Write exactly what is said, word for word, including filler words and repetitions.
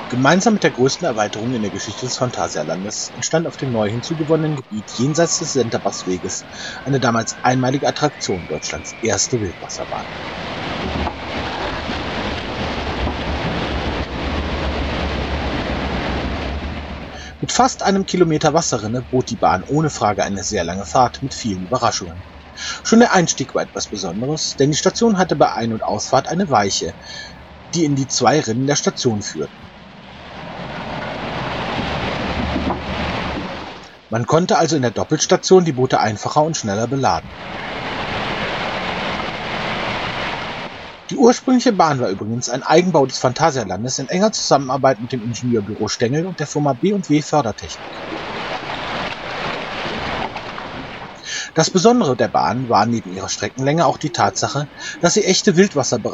Gemeinsam mit der größten Erweiterung in der Geschichte des Phantasialandes entstand auf dem neu hinzugewonnenen Gebiet jenseits des Centerbus-Weges eine damals einmalige Attraktion, Deutschlands erste Wildwasserbahn. Mit fast einem Kilometer Wasserrinne bot die Bahn ohne Frage eine sehr lange Fahrt mit vielen Überraschungen. Schon der Einstieg war etwas Besonderes, denn die Station hatte bei Ein- und Ausfahrt eine Weiche, die in die zwei Rinnen der Station führten. Man konnte also in der Doppelstation die Boote einfacher und schneller beladen. Die ursprüngliche Bahn war übrigens ein Eigenbau des Phantasialandes in enger Zusammenarbeit mit dem Ingenieurbüro Stengel und der Firma B und W Fördertechnik. Das Besondere der Bahn war neben ihrer Streckenlänge auch die Tatsache, dass sie echte Wildwasserbereiche